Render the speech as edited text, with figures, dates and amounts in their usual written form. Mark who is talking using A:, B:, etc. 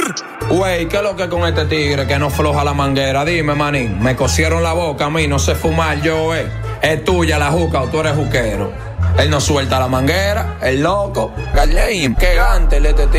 A: Güey, ¿qué es lo que con este tigre que no floja la manguera? Dime, manín, me cosieron la boca a mí, no sé fumar yo, Es tuya la juca o tú eres juquero. Él no suelta la manguera, el loco. Gallein, qué gante este tigre.